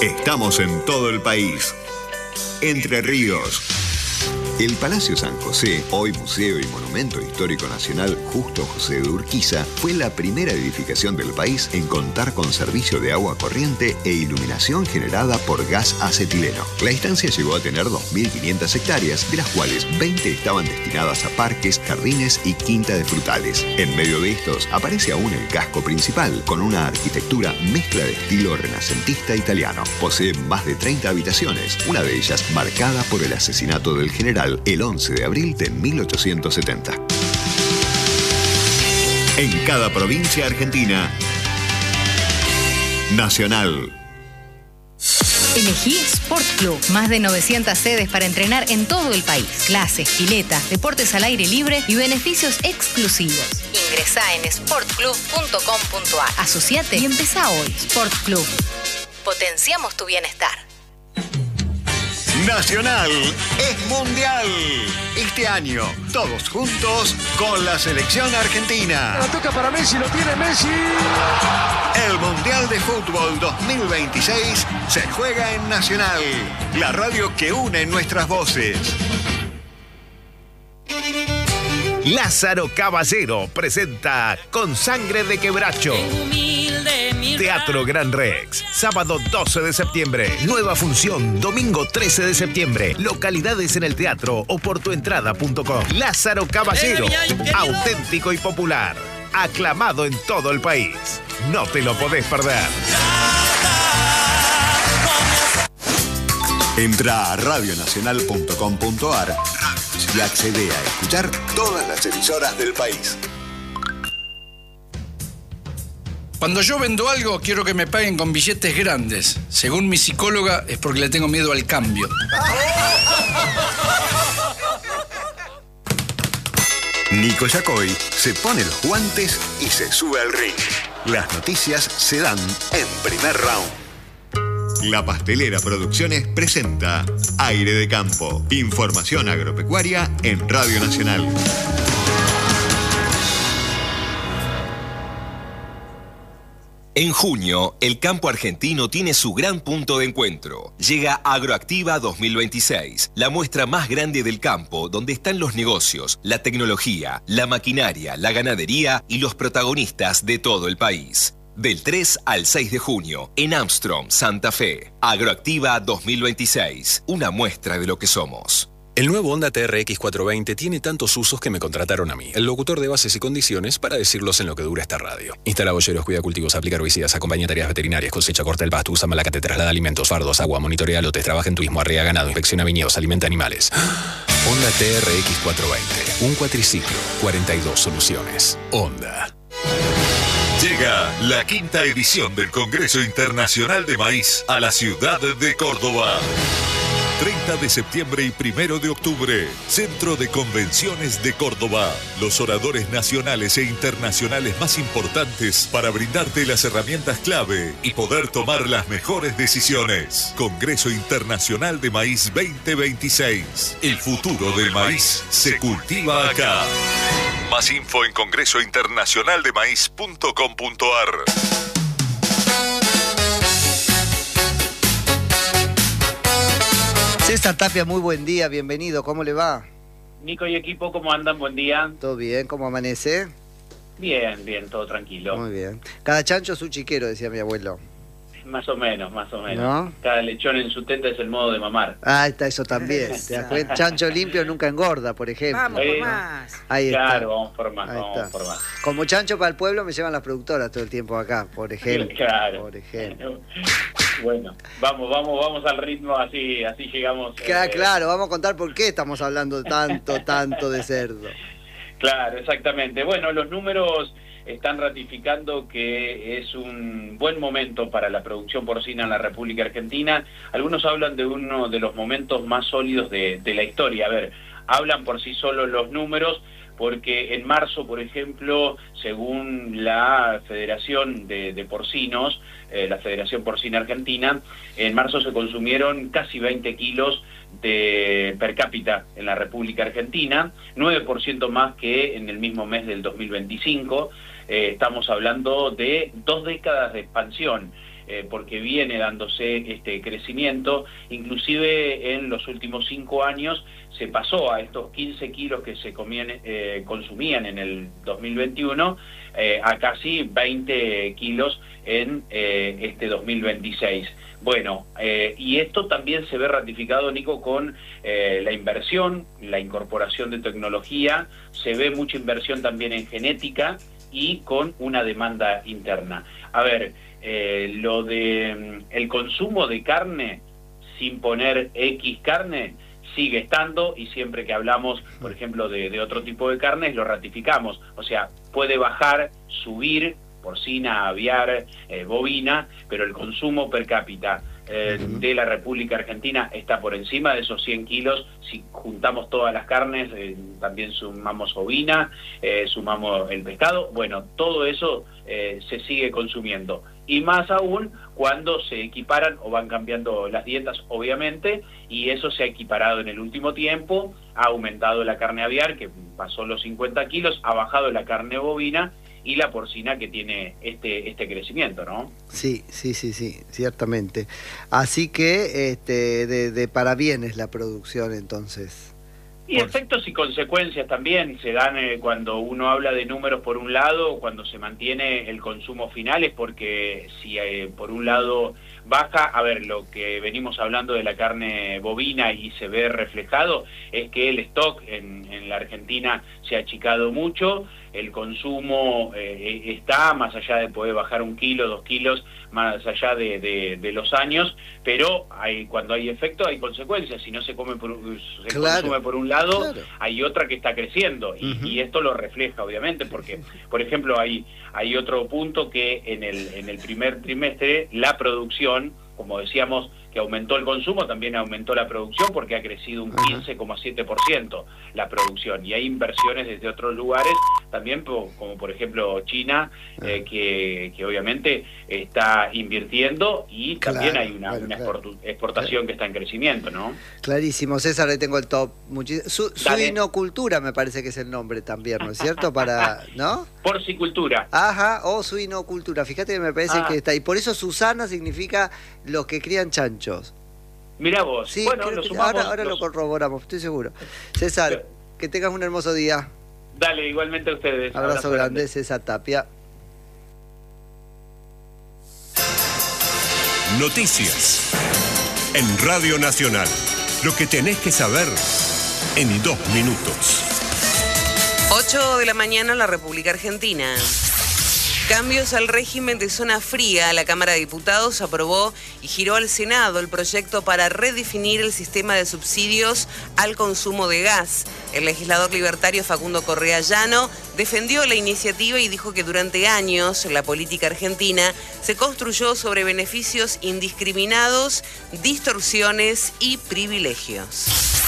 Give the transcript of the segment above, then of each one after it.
Estamos en todo el país. Entre Ríos. El Palacio San José, hoy Museo y Monumento Histórico Nacional Justo José de Urquiza, fue la primera edificación del país en contar con servicio de agua corriente e iluminación generada por gas acetileno. La instancia llegó a tener 2.500 hectáreas, de las cuales 20 estaban destinadas a parques, jardines y quinta de frutales. En medio de estos aparece aún el casco principal, con una arquitectura mezcla de estilo renacentista italiano. Posee más de 30 habitaciones, una de ellas marcada por el asesinato del general el 11 de abril de 1870. En cada provincia argentina, Nacional. Elegí Sport Club. Más de 900 sedes para entrenar en todo el país. Clases, piletas, deportes al aire libre y beneficios exclusivos. Ingresá en sportclub.com.ar. Asociate y empezá hoy. Sport Club. Potenciamos tu bienestar. Nacional es mundial. Este año, todos juntos con la selección argentina. La toca para Messi, lo tiene Messi. El Mundial de Fútbol 2026 se juega en Nacional, la radio que une nuestras voces. Lázaro Caballero presenta Con Sangre de Quebracho. Teatro Gran Rex, sábado 12 de septiembre. Nueva función, domingo 13 de septiembre. Localidades en el teatro o por tuentrada.com. Lázaro Caballero, auténtico y popular. Aclamado en todo el país. No te lo podés perder. Entra a radionacional.com.ar y accede a escuchar todas las emisoras del país. Cuando yo vendo algo, quiero que me paguen con billetes grandes. Según mi psicóloga, es porque le tengo miedo al cambio. Nico Yacoy se pone los guantes y se sube al ring. Las noticias se dan en primer round. La Pastelera Producciones presenta Aire de Campo. Información agropecuaria en Radio Nacional. En junio, el campo argentino tiene su gran punto de encuentro. Llega Agroactiva 2026, la muestra más grande del campo donde están los negocios, la tecnología, la maquinaria, la ganadería y los protagonistas de todo el país. Del 3 al 6 de junio, en Armstrong, Santa Fe. Agroactiva 2026, una muestra de lo que somos. El nuevo Honda TRX 420 tiene tantos usos que me contrataron a mí, el locutor de bases y condiciones, para decirlos en lo que dura esta radio. Instala boyeros, cuida cultivos, aplica herbicidas, acompaña tareas veterinarias, cosecha, corta el pasto, usa malacate, traslada alimentos, fardos, agua, monitorea lotes, trabaja en turismo, arrea ganado, inspecciona viñedos, alimenta animales. Honda TRX 420, un cuatriciclo, 42 soluciones. Honda. Llega la quinta edición del Congreso Internacional de Maíz a la ciudad de Córdoba. 30 de septiembre y 1 de octubre, Centro de Convenciones de Córdoba. Los oradores nacionales e internacionales más importantes para brindarte las herramientas clave y poder tomar las mejores decisiones. Congreso Internacional de Maíz 2026. El futuro del maíz se cultiva acá. Más info en congresointernacionaldemaíz.com.ar. César Tapia, muy buen día, bienvenido, ¿cómo le va? Nico y equipo, ¿cómo andan? Buen día. ¿Todo bien? ¿Cómo amanece? Bien, bien, todo tranquilo. Muy bien. Cada chancho es un chiquero, decía mi abuelo. Más o menos, más o menos. ¿No? Cada lechón en su teta es el modo de mamar. Ah, está eso también. ¿Te das cuenta? Chancho limpio nunca engorda, por ejemplo. Vamos por más. Ahí está. Claro, vamos por más, Ahí vamos está. por más. Como chancho para el pueblo me llevan las productoras todo el tiempo acá, por ejemplo. Claro. Por ejemplo. Bueno, vamos al ritmo, así llegamos. Claro, vamos a contar por qué estamos hablando tanto de cerdo. Claro, exactamente. Bueno, los números están ratificando que es un buen momento para la producción porcina en la República Argentina. Algunos hablan de uno de los momentos más sólidos de la historia. A ver, hablan por sí solos los números, porque en marzo, por ejemplo, según la Federación de Porcinos, la Federación Porcina Argentina, en marzo se consumieron casi 20 kilos de per cápita en la República Argentina, 9% más que en el mismo mes del 2025. Estamos hablando de 2 décadas de expansión. porque viene dándose este crecimiento, inclusive en los últimos 5 años se pasó a estos 15 kilos que se consumían en el 2021 a casi 20 kilos en este 2026. Bueno, y esto también se ve ratificado, Nico, con la inversión, la incorporación de tecnología, se ve mucha inversión también en genética y con una demanda interna. A ver, lo de el consumo de carne sin poner X carne sigue estando, y siempre que hablamos, por ejemplo, de otro tipo de carnes, lo ratificamos. O sea, puede bajar, subir, porcina, aviar, bovina, pero el consumo per cápita de la República Argentina está por encima de esos 100 kilos. Si juntamos todas las carnes, también sumamos ovina, sumamos el pescado, bueno, todo eso se sigue consumiendo. Y más aún cuando se equiparan o van cambiando las dietas, obviamente, y eso se ha equiparado en el último tiempo. Ha aumentado la carne aviar, que pasó los 50 kilos, ha bajado la carne bovina, y la porcina, que tiene este crecimiento, ¿no? Sí, ciertamente. Así que de para bien es la producción, entonces. Y efectos y consecuencias también se dan cuando uno habla de números. Por un lado, cuando se mantiene el consumo final, es porque si por un lado baja, a ver, lo que venimos hablando de la carne bovina y se ve reflejado es que el stock en la Argentina se ha achicado mucho, el consumo está más allá de poder bajar 1 kilo, 2 kilos, más allá de los años, pero cuando hay efecto hay consecuencias. Si no se come consume por un lado, hay otra que está creciendo, y esto lo refleja, obviamente, porque, por ejemplo, hay otro punto que en el primer trimestre la producción, como decíamos, que aumentó el consumo, también aumentó la producción, porque ha crecido un 15,7% la producción, y hay inversiones desde otros lugares también, como por ejemplo China, que obviamente está invirtiendo, y también hay una exportación que está en crecimiento, ¿no? Clarísimo. César, le tengo el top. Suinocultura me parece que es el nombre también, ¿no es cierto? ¿No? Porcicultura. Ajá, o suinocultura. Fíjate que me parece que está. Y por eso Susana significa los que crían chanchos. Mirá vos. Sí, bueno, ahora lo corroboramos, estoy seguro. César, que tengas un hermoso día. Dale, igualmente a ustedes. Abrazo grande, César Tapia. Noticias en Radio Nacional. Lo que tenés que saber en 2 minutos. 8 de la mañana en la República Argentina. Cambios al régimen de zona fría. La Cámara de Diputados aprobó y giró al Senado el proyecto para redefinir el sistema de subsidios al consumo de gas. El legislador libertario Facundo Correa Llano defendió la iniciativa y dijo que durante años la política argentina se construyó sobre beneficios indiscriminados, distorsiones y privilegios.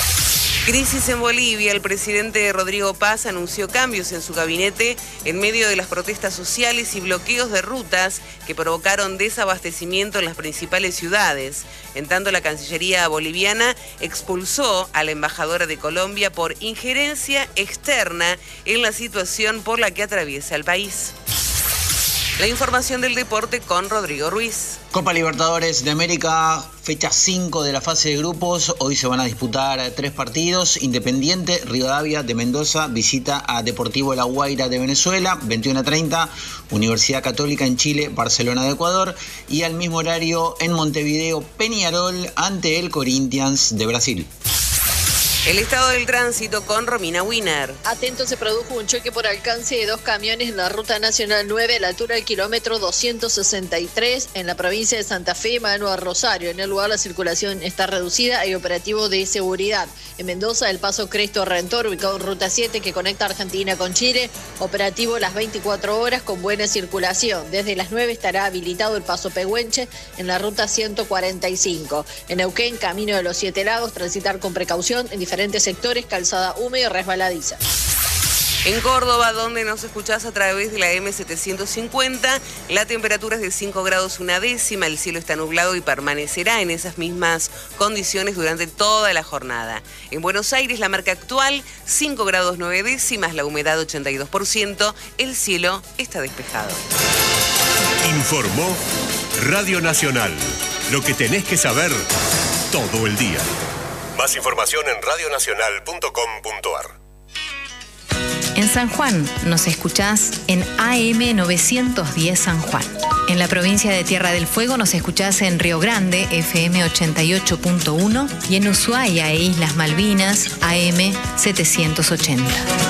Crisis en Bolivia. El presidente Rodrigo Paz anunció cambios en su gabinete en medio de las protestas sociales y bloqueos de rutas que provocaron desabastecimiento en las principales ciudades. En tanto, la Cancillería boliviana expulsó a la embajadora de Colombia por injerencia externa en la situación por la que atraviesa el país. La información del deporte con Rodrigo Ruiz. Copa Libertadores de América, fecha 5 de la fase de grupos. Hoy se van a disputar 3 partidos. Independiente Rivadavia de Mendoza visita a Deportivo La Guaira de Venezuela, 21:30. Universidad Católica en Chile, Barcelona de Ecuador. Y al mismo horario en Montevideo, Peñarol ante el Corinthians de Brasil. El estado del tránsito con Romina Wiener. Atento, se produjo un choque por alcance de 2 camiones en la Ruta Nacional 9 a la altura del kilómetro 263 en la provincia de Santa Fe, mano a Rosario. En el lugar la circulación está reducida, hay operativo de seguridad. En Mendoza, el paso Cristo Redentor, ubicado en Ruta 7 que conecta Argentina con Chile, operativo las 24 horas con buena circulación. Desde las 9 estará habilitado el paso Pehuenche en la Ruta 145. En Neuquén, camino de los 7 lagos, transitar con precaución en diferentes sectores, calzada húmeda y resbaladiza. En Córdoba, donde nos escuchás a través de la M750, la temperatura es de 5 grados 1 décima, el cielo está nublado y permanecerá en esas mismas condiciones durante toda la jornada. En Buenos Aires, la marca actual, 5 grados 9 décimas, la humedad 82%, el cielo está despejado. Informó Radio Nacional. Lo que tenés que saber todo el día. Más información en radionacional.com.ar. En San Juan nos escuchás en AM 910 San Juan. En la provincia de Tierra del Fuego nos escuchás en Río Grande, FM 88.1, y en Ushuaia e Islas Malvinas, AM 780.